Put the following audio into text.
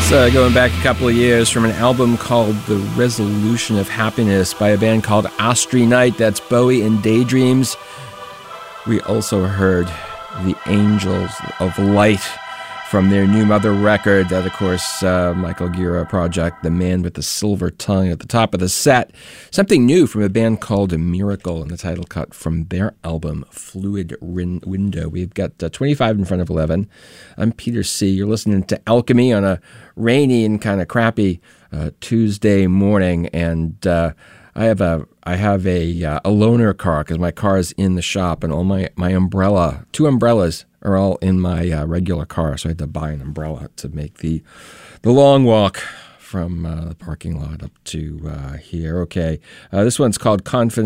Going back a couple of years from an album called The Resolution of Happiness by a band called Astri Night. That's Bowie and Daydreams. We also heard The Angels of Light from their New Mother record. That, of course, Michael Gira project, The Man with the Silver Tongue at the top of the set. Something new from a band called Miracle in the title cut from their album Fluid Window. We've got 25 in front of 11. I'm Peter C. You're listening to Alchemy on a rainy and kind of crappy Tuesday morning, and I have a loaner car because my car is in the shop, and all my umbrella, 2 umbrellas are all in my regular car, so I had to buy an umbrella to make the long walk from the parking lot up to here. Okay, this one's called Confidence.